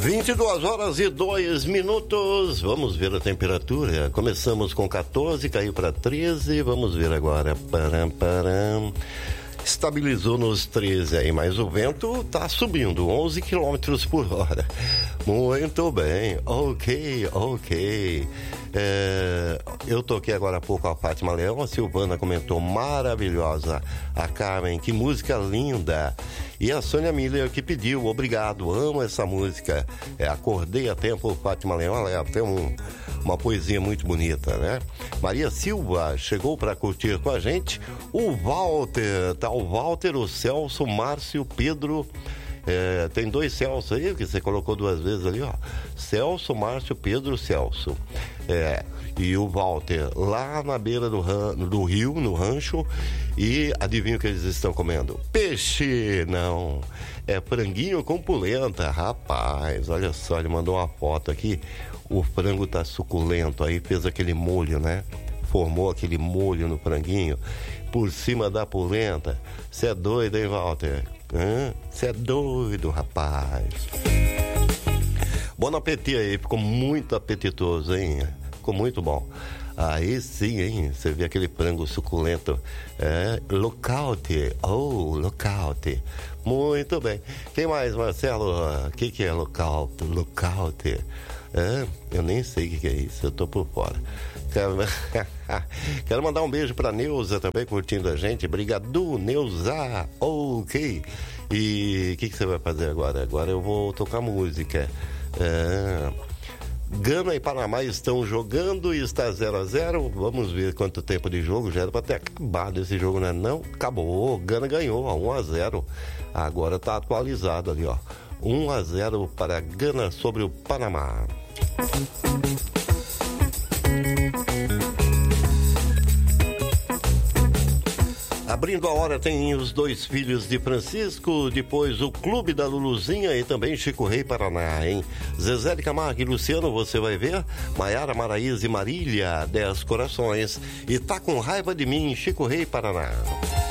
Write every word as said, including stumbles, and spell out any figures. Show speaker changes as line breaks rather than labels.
vinte e duas horas e dois minutos. Vamos ver a temperatura. Começamos com quatorze, caiu para treze. Vamos ver agora. Param, param. Estabilizou nos treze aí, mas o vento tá subindo, onze quilômetros por hora. Muito bem, ok, ok. É, eu toquei agora há pouco a Fátima Leão, a Silvana comentou, maravilhosa. A Carmen, que música linda. E a Sônia Miller que pediu, obrigado, amo essa música. É, acordei a tempo, Fátima Leão, ela tem um, uma poesia muito bonita, né? Maria Silva chegou para curtir com a gente. O Walter, tá o Walter, o Celso, o Márcio, o Pedro. É, tem dois Celso aí, que você colocou duas vezes ali, ó. Celso, Márcio, Pedro, Celso. É, e o Walter, lá na beira do, ran, do rio, no rancho. E adivinha o que eles estão comendo? Peixe! Não, é franguinho com polenta. Rapaz, olha só, ele mandou uma foto aqui. O frango tá suculento, aí fez aquele molho, né? Formou aquele molho no franguinho por cima da polenta. Você é doido, hein, Walter? Você é doido, rapaz. Bom apetite aí, ficou muito apetitoso, hein? Ficou muito bom. Aí sim, hein? Você vê aquele frango suculento. É, locaute. Oh, locaute. Muito bem. Quem mais, Marcelo? O que, que é locaute? Locaute. É, eu nem sei o que, que é isso, eu tô por fora. Quero, Quero mandar um beijo pra Neuza também, curtindo a gente. Obrigado, Neuza. Ok. E o que, que você vai fazer agora? Agora eu vou tocar música. É... Gana e Panamá estão jogando e está zero a zero. Vamos ver quanto tempo de jogo. Já era para ter acabado esse jogo, né? Não, acabou. Gana ganhou, ó, um a zero. Agora tá atualizado ali, ó. um a zero para Gana sobre o Panamá. Abrindo a hora tem os dois filhos de Francisco, depois o Clube da Luluzinha e também Chico Rei Paraná, hein? Zezé de Camargo e Luciano, você vai ver? Maiara, Maraíza e Marília, dez corações. E tá com raiva de mim, Chico Rei Paraná.